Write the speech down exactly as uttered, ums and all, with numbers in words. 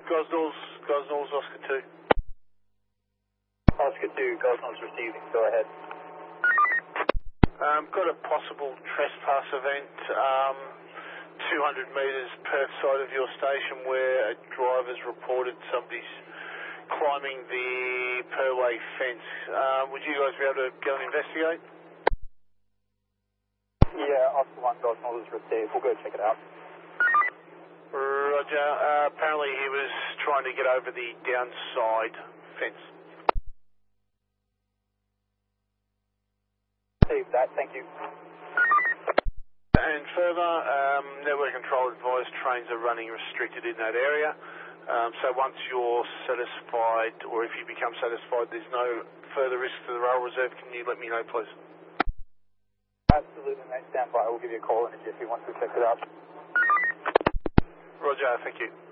Gosnells, Gosnells, Oscar two. Oscar two, Gosnells receiving, go ahead. Um, got a possible trespass event, um, two hundred metres Perth side of your station where a driver's reported somebody's climbing the Perway fence. Um, would you guys be able to go and investigate? Yeah, Oscar one, Gosnells is received. We'll go check it out. Roger. Uh, apparently he was trying to get over the downside fence. Received that, thank you. And further, um, network control advised trains are running restricted in that area. Um, so once you're satisfied, or if you become satisfied there's no further risk to the rail reserve, can you let me know, please? Absolutely, mate. Stand by. We'll give you a call in a jiffy once we check it out. Roger, thank you.